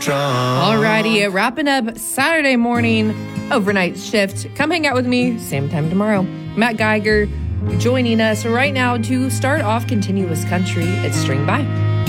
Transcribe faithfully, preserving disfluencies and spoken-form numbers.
Alrighty, wrapping up Saturday morning overnight shift. Come hang out with me, same time tomorrow. Matt Geiger joining us right now to start off Continuous Country. It's String By.